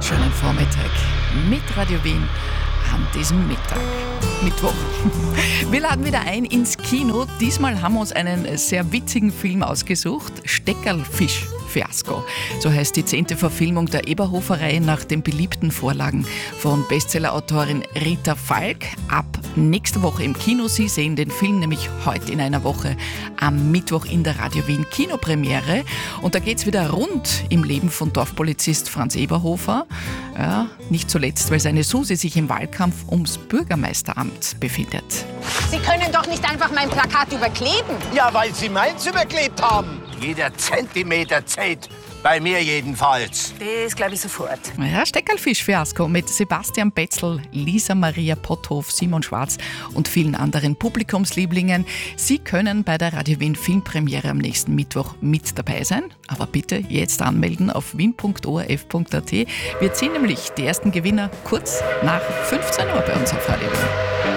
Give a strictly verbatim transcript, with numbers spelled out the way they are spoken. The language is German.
schönen Vormittag mit Radio Wien an diesem Mittag. Mittwoch. Wir laden wieder ein ins Kino. Diesmal haben wir uns einen sehr witzigen Film ausgesucht. Steckerlfisch-Fiasko. So heißt die zehnte Verfilmung der Eberhofer-Reihe nach den beliebten Vorlagen von Bestsellerautorin Rita Falk. Ab nächste Woche im Kino. Sie sehen den Film nämlich heute in einer Woche am Mittwoch in der Radio Wien Kinopremiere. Und da geht es wieder rund im Leben von Dorfpolizist Franz Eberhofer. Ja, nicht zuletzt, weil seine Susi sich im Wahlkampf ums Bürgermeisteramt befindet. Sie können doch nicht einfach mein Plakat überkleben. Ja, weil Sie meins überklebt haben. Jeder Zentimeter zählt. Bei mir jedenfalls. Das glaube ich sofort. Ja, Steckerlfisch-Fiasko mit Sebastian Betzel, Lisa Maria Potthof, Simon Schwarz und vielen anderen Publikumslieblingen. Sie können bei der Radio Wien Filmpremiere am nächsten Mittwoch mit dabei sein. Aber bitte jetzt anmelden auf wien punkt o r f punkt a t. Wir ziehen nämlich die ersten Gewinner kurz nach fünfzehn Uhr bei uns auf Radio Wien.